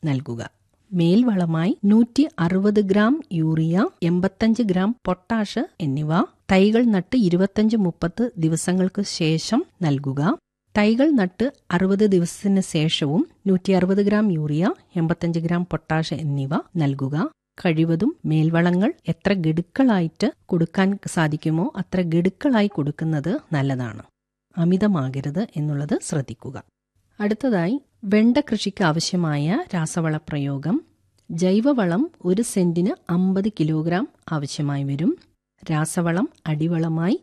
നൽകുക. മേൽവളമായി 160 gram urea, 85 gram potash എന്നിവ തൈകൾ നട്ട് 25-30 ദിവസങ്ങൾക്ക് ശേഷം നൽകുക. തൈകൾ നട്ട് 60 ദിവസത്തിന് ശേഷവും 160 ഗ്രാം യൂറിയ, 85 ഗ്രാം പൊട്ടാഷ് എന്നിവ നൽകുക. കഴിവതും മേൽവളങ്ങൾ എത്ര ഗഡുക്കളായിട്ട് കൊടുക്കാൻ സാധിക്കുമോ അത്ര ഗഡുക്കളായി കൊടുക്കുന്നത് നല്ലതാണ്. അമിതമാകരുത് എന്നുള്ളത് ശ്രദ്ധിക്കുക. അടുത്തതായി വെണ്ട കൃഷിക്ക് ആവശ്യമായ രാസവള പ്രയോഗം. ജൈവവളം 1 സെന്റിന് 50 കിലോഗ്രാം ആവശ്യമായി വരും. രാസവളം അടിവളമായി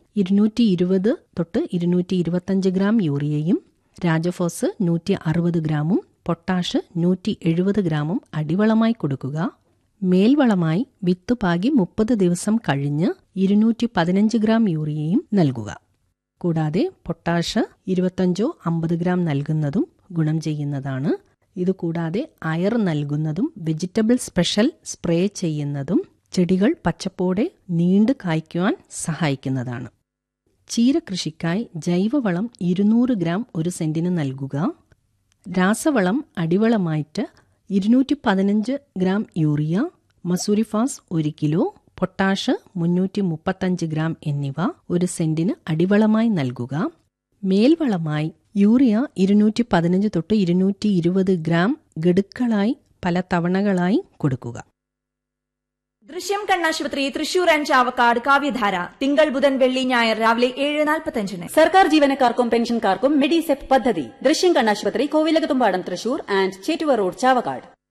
220-225 ഗ്രാം യൂറിയയും രാജഫോസ് 160 ഗ്രാമും പൊട്ടാഷ് 170 ഗ്രാമും അടിവളമായി കൊടുക്കുക. മേൽവളമായി വിത്തുപാകി 30 ദിവസം കഴിഞ്ഞ് 215 ഗ്രാം യൂറിയയും നൽകുക. കൂടാതെ പൊട്ടാഷ് 25-50 ഗ്രാം നൽകുന്നതും ഗുണം ചെയ്യുന്നതാണ്. ഇതുകൂടാതെ അയർ നൽകുന്നതും വെജിറ്റബിൾ സ്പെഷ്യൽ സ്പ്രേ ചെയ്യുന്നതും ചെടികൾ പച്ചപ്പോടെ നീണ്ടു കായ്ക്കുവാൻ സഹായിക്കുന്നതാണ്. ചീരകൃഷിക്കായി ജൈവവളം 200 ഗ്രാം 1 സെന്റിന് നൽകുക. രാസവളം അടിവളമായിട്ട് 215 gram urea, മസൂരിഫാസ് 1 kilo, potash 335 gram എന്നിവ 1 സെന്റിന് അടിവളമായി നൽകുക. മേൽവളമായി യൂറിയ 215-220 ഗ്രാം ഗഡുക്കളായി പല തവണകളായി കൊടുക്കുക. ദൃശ്യം കണ്ണാശുപത്രി തൃശൂർ ആൻഡ് ചാവക്കാട് കാവ്യധാര തിങ്കൾ ബുധൻ വെള്ളി ഞായർ രാവിലെ 7:45. സർക്കാർ ജീവനക്കാർക്കും പെൻഷൻകാർക്കും മെഡിസെപ് പദ്ധതി. ദൃശ്യം കണ്ണാശുപത്രി, കോവിലകത്തുംപാടം, തൃശൂർ ആൻഡ് ചേറ്റുവ റോഡ്, ചാവക്കാട്.